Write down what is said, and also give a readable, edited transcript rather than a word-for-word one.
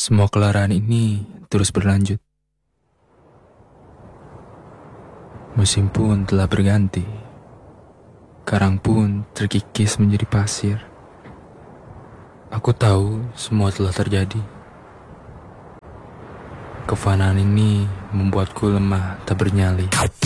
Semua kelarahan ini terus berlanjut. Musim pun telah berganti. Karang pun terkikis menjadi pasir. Aku tahu semua telah terjadi. Kefanaan ini membuatku lemah tak bernyali.